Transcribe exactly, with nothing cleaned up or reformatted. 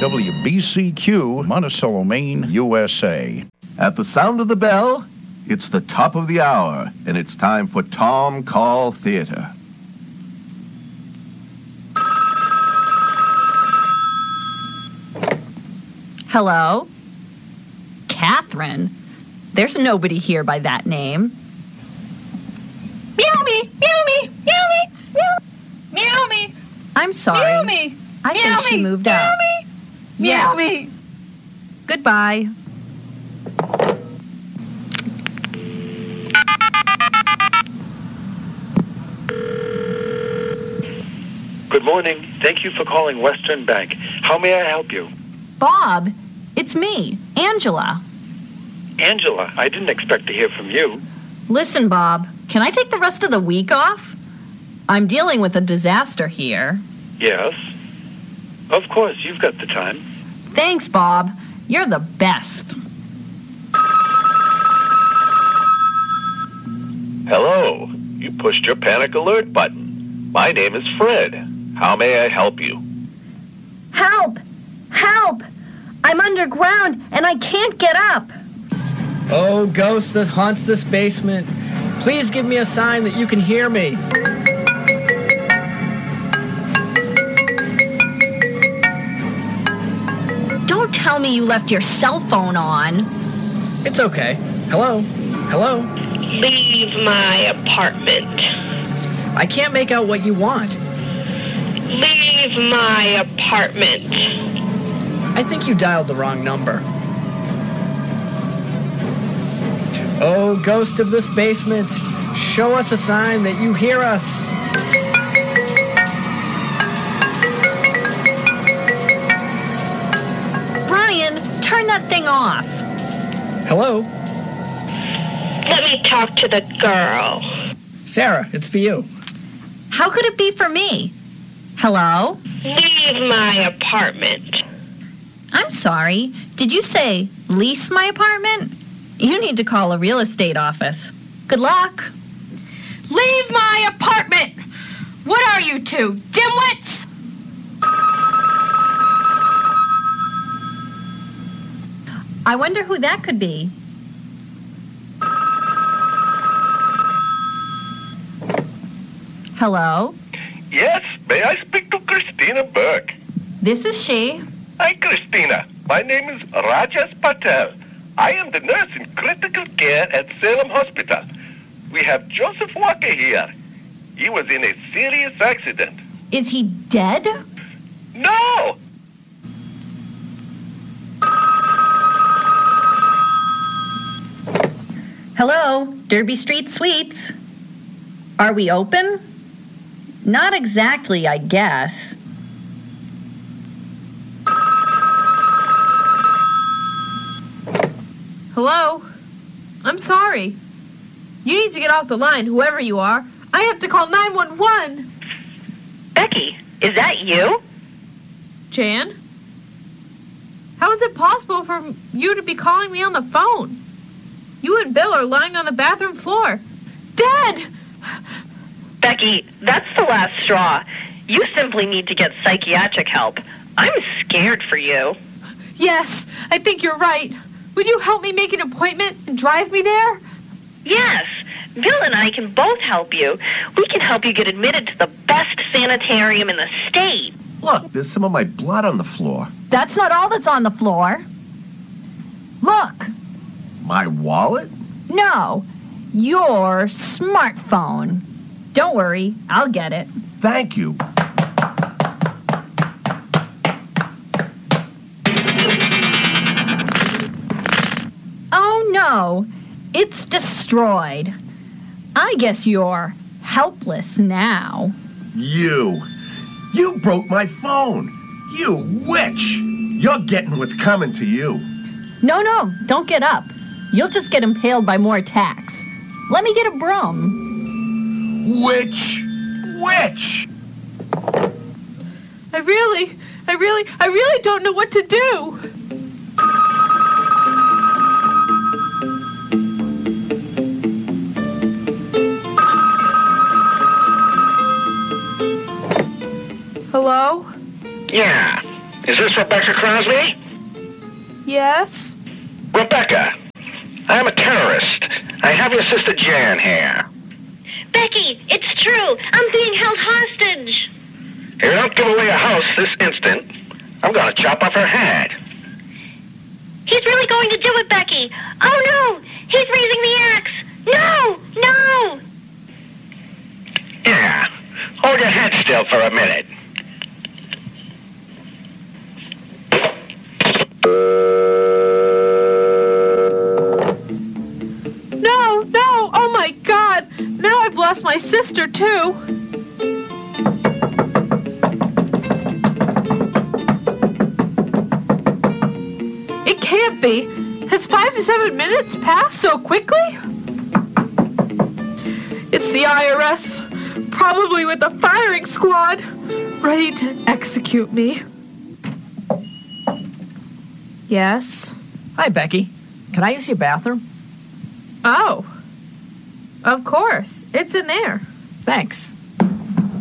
W B C Q, Monticello, Maine, U S A. At the sound of the bell, it's the top of the hour, and it's time for Tom Call Theater. Hello? Catherine? There's nobody here by that name. Meow me! Meow me! Meow me! Meow, meow me! I'm sorry. Meow me! I meow think she me. moved meow out. Me. Yes. Meow me! Goodbye. Good morning. Thank you for calling Western Bank. How may I help you? Bob, it's me, Angela. Angela, I didn't expect to hear from you. Listen, Bob, can I take the rest of the week off? I'm dealing with a disaster here. Yes? Of course, you've got the time. Thanks, Bob. You're the best. Hello. You pushed your panic alert button. My name is Fred. How may I help you? Help! Help! I'm underground and I can't get up. Oh, ghost that haunts this basement, please give me a sign that you can hear me. Don't tell me you left your cell phone on. It's okay. Hello? Hello? Leave my apartment. I can't make out what you want. Leave my apartment. I think you dialed the wrong number. Oh, ghost of this basement, show us a sign that you hear us. Brian, turn that thing off. Hello? Let me talk to the girl. Sarah, it's for you. How could it be for me? Hello? Leave my apartment. I'm sorry. Did you say lease my apartment? You need to call a real estate office. Good luck. Leave my apartment! What are you two, dimwits? I wonder who that could be. Hello? Yes, may I speak to Christina Burke? This is she. Hi, Christina. My name is Rajas Patel. I am the nurse in critical care at Salem Hospital. We have Joseph Walker here. He was in a serious accident. Is he dead? No! Hello, Derby Street Suites. Are we open? Not exactly, I guess. Hello? I'm sorry. You need to get off the line, whoever you are. I have to call nine one one. Becky, is that you? Jan? How is it possible for you to be calling me on the phone? You and Bill are lying on the bathroom floor. Dead! Becky, that's the last straw. You simply need to get psychiatric help. I'm scared for you. Yes, I think you're right. Would you help me make an appointment and drive me there? Yes, Bill and I can both help you. We can help you get admitted to the best sanitarium in the state. Look, there's some of my blood on the floor. That's not all that's on the floor. Look. My wallet? No, your smartphone. Don't worry, I'll get it. Thank you. Oh no, it's destroyed. I guess you're helpless now. You. You broke my phone. You witch. You're getting what's coming to you. No, no, don't get up. You'll just get impaled by more attacks. Let me get a broom. Witch. Witch. I really, I really, I really don't know what to do. Hello? Yeah. Is this Rebecca Crosby? Yes? Rebecca, I'm a terrorist. I have your sister Jan here. Becky, it's true. I'm being held hostage. If you don't give away a house this instant, I'm going to chop off her head. He's really going to do it, Becky. Oh, no. He's raising the axe. No, no. Yeah, hold your head still for a minute. No, no. Oh, my God. Now I've lost my sister, too. It can't be. Has five to seven minutes passed so quickly? It's the I R S, probably with the firing squad, ready to execute me. Yes? Hi, Becky. Can I use your bathroom? Oh. Of course. It's in there. Thanks.